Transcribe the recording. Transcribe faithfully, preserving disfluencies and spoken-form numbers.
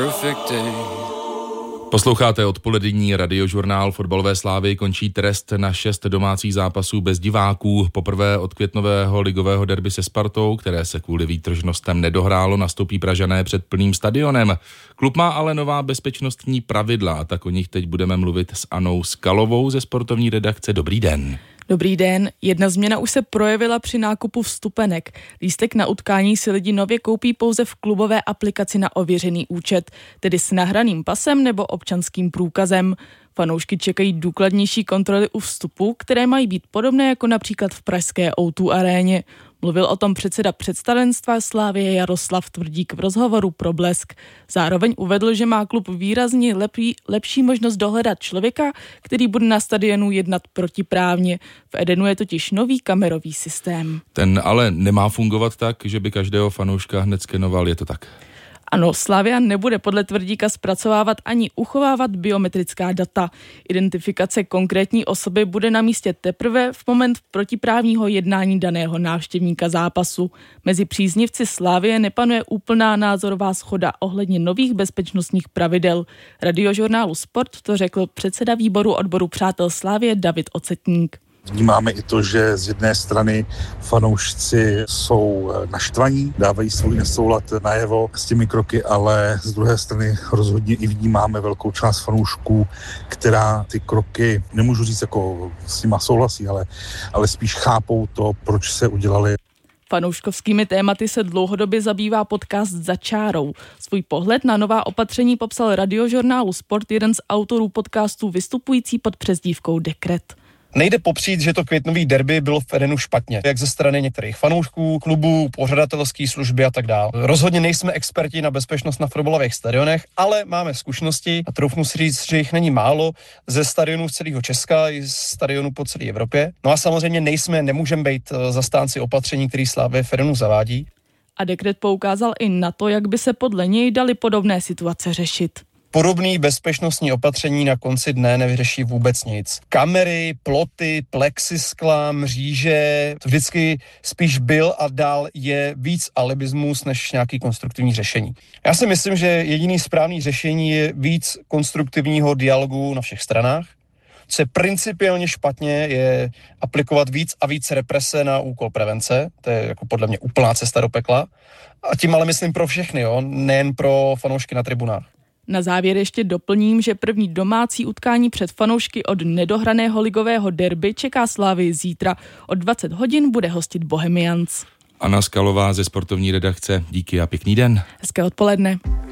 Posloucháte odpolední radiožurnál. Fotbalové Slávy končí trest na šest domácích zápasů bez diváků. Poprvé od květnového ligového derby se Spartou, které se kvůli výtržnostem nedohrálo, nastoupí Pražané před plným stadionem. Klub má ale nová bezpečnostní pravidla a tak o nich teď budeme mluvit s Anou Skalovou ze sportovní redakce. Dobrý den. Dobrý den. Jedna změna už se projevila při nákupu vstupenek. Lístek na utkání si lidi nově koupí pouze v klubové aplikaci na ověřený účet, tedy s nahraným pasem nebo občanským průkazem. Fanoušky čekají důkladnější kontroly u vstupu, které mají být podobné jako například v pražské ó dva aréně. Mluvil o tom předseda představenstva Slavie Jaroslav Tvrdík v rozhovoru pro Blesk. Zároveň uvedl, že má klub výrazně lepší, lepší možnost dohledat člověka, který bude na stadionu jednat protiprávně. V Edenu je totiž nový kamerový systém. Ten ale nemá fungovat tak, že by každého fanouška hned skenoval, je to tak? Ano, Slavia nebude podle Tvrdíka zpracovávat ani uchovávat biometrická data. Identifikace konkrétní osoby bude na místě teprve v moment protiprávního jednání daného návštěvníka zápasu. Mezi příznivci Slavie nepanuje úplná názorová shoda ohledně nových bezpečnostních pravidel. Radiožurnálu Sport to řekl předseda výboru odboru Přátel Slavie David Ocetník. Vnímáme i to, že z jedné strany fanoušci jsou naštvaní, dávají svůj nesoulad najevo s těmi kroky, ale z druhé strany rozhodně i vnímáme velkou část fanoušků, která ty kroky, nemůžu říct jako s nima souhlasí, ale, ale spíš chápou to, proč se udělali. Fanouškovskými tématy se dlouhodobě zabývá podcast Za čárou. Svůj pohled na nová opatření popsal radiožurnálu Sport jeden z autorů podcastu vystupující pod přezdívkou Dekret. Nejde popřít, že to květnový derby bylo v Edenu špatně, jak ze strany některých fanoušků, klubů, pořadatelské služby a tak dále. Rozhodně nejsme experti na bezpečnost na fotbalových stadionech, ale máme zkušenosti a troufnu si říct, že jich není málo ze stadionů z celého Česka i z stadionů po celé Evropě. No a samozřejmě nejsme, nemůžeme být zastánci opatření, který Slavia v Edenu zavádí. A Dekret poukázal i na to, jak by se podle něj daly podobné situace řešit. Podobný bezpečnostní opatření na konci dne nevyřeší vůbec nic. Kamery, ploty, plexiskla, mříže, to vždycky spíš byl a dál je víc alibismus než nějaký konstruktivní řešení. Já si myslím, že jediný správný řešení je víc konstruktivního dialogu na všech stranách. Co je principiálně špatně, je aplikovat víc a víc represe na úkol prevence. To je jako podle mě úplná cesta do pekla. A tím ale myslím pro všechny, jo? Nejen pro fanoušky na tribunách. Na závěr ještě doplním, že první domácí utkání před fanoušky od nedohraného ligového derby čeká Slavii zítra. Od dvacet hodin bude hostit Bohemians. Anna Skalová ze sportovní redakce, díky a pěkný den. Hezké odpoledne.